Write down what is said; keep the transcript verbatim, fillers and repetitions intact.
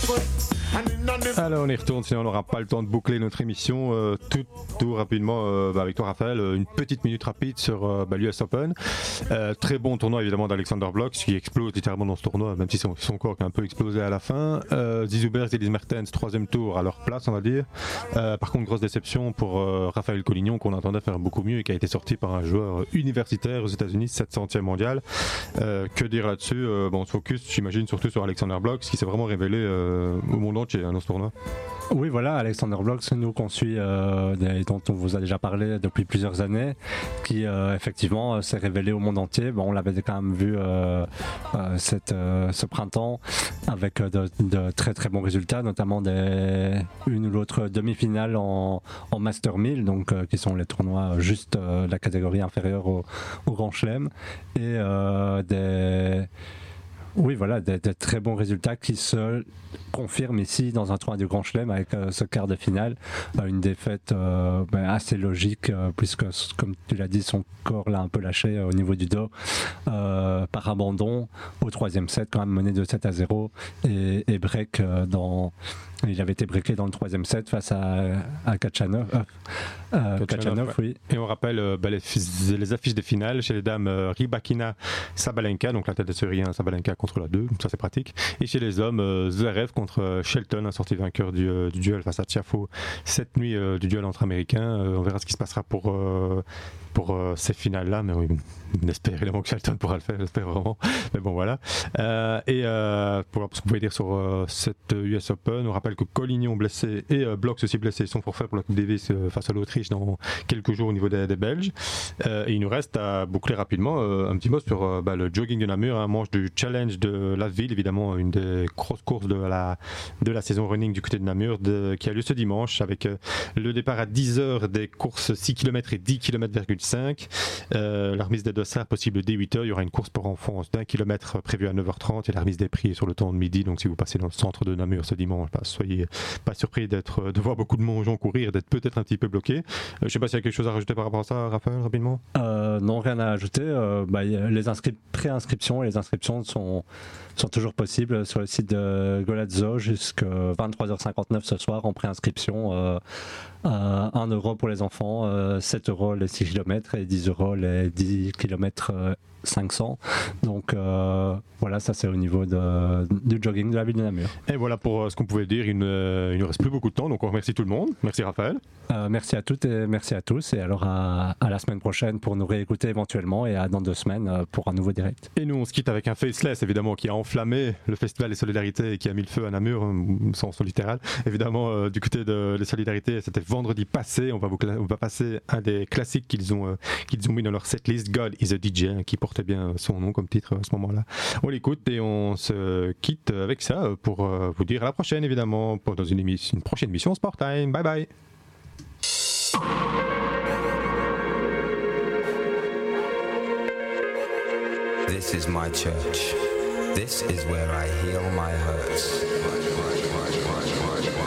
Alors on y retourne, sinon on n'aura pas le temps de boucler notre émission. Euh, tout, tout rapidement euh, bah, avec toi Raphaël, une petite minute rapide sur euh, bah, l'U S Open. Euh, très bon tournoi évidemment d'Alexander Blok qui explose littéralement dans ce tournoi, même si son, son corps a un peu explosé à la fin. Euh, Zizou Bergs et Elise Mertens, troisième tour à leur place on va dire. Euh, par contre grosse déception pour euh, Raphaël Collignon qu'on entendait faire beaucoup mieux et qui a été sorti par un joueur universitaire aux États-Unis, sept centième mondial. Euh, que dire là-dessus euh, bon, on se focus j'imagine surtout sur Alexander Blok qui s'est vraiment révélé euh, au monde entier hein, dans ce tournoi. Oui, voilà, Alexander Blok, c'est nous qu'on suit euh, et dont on vous a déjà parlé depuis plusieurs années, qui euh, effectivement euh, s'est révélé au monde entier. Bon, on l'avait quand même vu euh, euh, cette, euh, ce printemps avec de, de très très bons résultats, notamment des, une ou l'autre demi-finale en, en Master mille, donc euh, qui sont les tournois juste euh, de la catégorie inférieure au, au Grand Chelem, et euh, des Oui, voilà, des, des très bons résultats qui se confirment ici dans un tournoi du Grand Chelem avec euh, ce quart de finale. Euh, une défaite euh, ben, assez logique euh, puisque, comme tu l'as dit, son corps l'a un peu lâché euh, au niveau du dos euh, par abandon au troisième set, quand même mené de sept à zéro et, et break euh, dans... Il avait été breaké dans le troisième set face à, à Kachanov. Euh, euh, Kachanov, oui. Et on rappelle euh, bah, les, les affiches des finales chez les dames euh, Rybakina, Sabalenka, donc la tête de série un, Sabalenka contre la deux, donc ça c'est pratique. Et chez les hommes, euh, Zverev contre euh, Shelton, un sorti vainqueur du, euh, du duel face à Tiafoe cette nuit euh, du duel entre Américains. Euh, on verra ce qui se passera pour, euh, pour euh, ces finales-là, mais oui, on espère évidemment que Shelton pourra le faire, j'espère vraiment. Mais bon, voilà. Euh, et euh, pour ce que vous pouvez dire sur euh, cette U S Open, on rappelle que Collignon blessé et euh, Blok aussi blessé sont forfaits pour la Coupe Davis euh, face à l'Autriche dans quelques jours au niveau des, des Belges. Euh, et il nous reste à boucler rapidement euh, un petit mot sur euh, bah, le jogging de Namur, un manche du challenge de la ville, évidemment une des grosses courses de la, de la saison running du côté de Namur de, qui a lieu ce dimanche avec euh, le départ à dix heures des courses six kilomètres et dix kilomètres virgule cinq. Euh, la remise des dossards possible dès huit heures. Il y aura une course pour enfants d'un kilomètre prévue à neuf heures trente et la remise des prix sur le temps de midi. Donc si vous passez dans le centre de Namur ce dimanche, bah, soyez pas surpris d'être, de voir beaucoup de gens courir, d'être peut-être un petit peu bloqué. Euh, je ne sais pas s'il y a quelque chose à rajouter par rapport à ça, Raphaël, rapidement. Euh, non, rien à ajouter. Euh, bah, les inscri- pré-inscriptions et les inscriptions sont, sont toujours possibles sur le site de Golazzo jusqu'à vingt-trois heures cinquante-neuf ce soir en pré-inscription. Euh, euh, un euro pour les enfants, euh, sept euros les six kilomètres et dix euros les dix kilomètres euh, cinq cents. Donc euh, voilà, ça c'est au niveau de, du jogging de la ville de Namur. Et voilà pour euh, ce qu'on pouvait dire. Il ne, il ne reste plus beaucoup de temps, donc on remercie tout le monde. Merci Raphaël. Euh, merci à toutes et merci à tous. Et alors à, à la semaine prochaine pour nous réécouter éventuellement et à dans deux semaines euh, pour un nouveau direct. Et nous on se quitte avec un faceless évidemment qui a enflammé le festival des solidarités et qui a mis le feu à Namur, sans son littéral. Évidemment euh, du côté de les solidarités, c'était vendredi passé. On va, vous, on va passer un des classiques qu'ils ont, euh, qu'ils ont mis dans leur setlist, God is a D J, hein, qui portait bien son nom comme titre à ce moment-là. On l'écoute et on se quitte avec ça pour euh, vous dire à la prochaine évidemment pour, dans une, émission, une prochaine émission Sport Time. Bye bye. This is my church. This is where I heal my hurts.